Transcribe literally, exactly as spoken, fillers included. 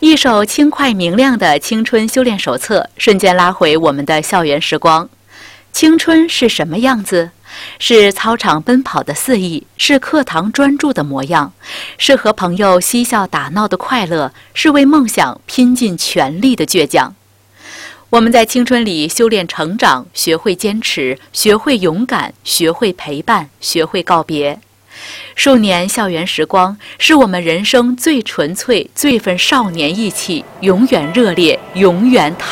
一首轻快明亮的青春修炼手册，瞬间拉回我们的校园时光。青春是什么样子？是操场奔跑的肆意，是课堂专注的模样，是和朋友嬉笑打闹的快乐，是为梦想拼尽全力的倔强。我们在青春里修炼成长，学会坚持，学会勇敢，学会陪伴，学会告别。数年校园时光，是我们人生最纯粹、最份少年意气，永远热烈，永远坦